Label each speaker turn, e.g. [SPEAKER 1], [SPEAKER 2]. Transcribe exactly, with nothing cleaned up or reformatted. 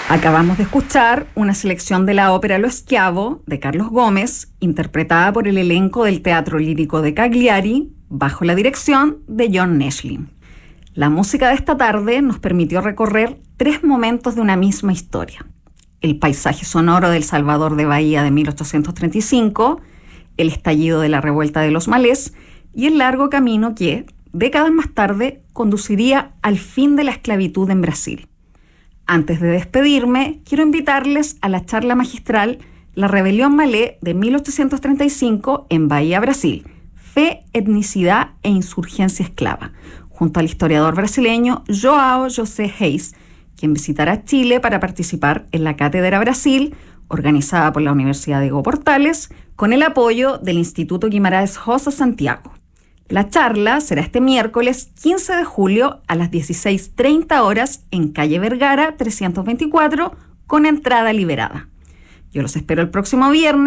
[SPEAKER 1] Acabamos de escuchar una selección de la ópera Lo Schiavo, de Carlos Gómez, interpretada por el elenco del Teatro Lírico de Cagliari, bajo la dirección de Jon Neschlin. La música de esta tarde nos permitió recorrer tres momentos de una misma historia: el paisaje sonoro del Salvador de Bahía de mil ochocientos treinta y cinco, el estallido de la revuelta de los malés y el largo camino que, décadas más tarde, conduciría al fin de la esclavitud en Brasil. Antes de despedirme, quiero invitarles a la charla magistral La Rebelión Malé de mil ochocientos treinta y cinco en Bahía, Brasil, Fe, Etnicidad e Insurgencia Esclava, junto al historiador brasileño João José Reis, quien visitará Chile para participar en la Cátedra Brasil, organizada por la Universidad Diego Portales, con el apoyo del Instituto Guimarães Rosa Santiago. La charla será este miércoles quince de julio a las dieciséis treinta horas en calle Vergara trescientos veinticuatro, con entrada liberada. Yo los espero el próximo viernes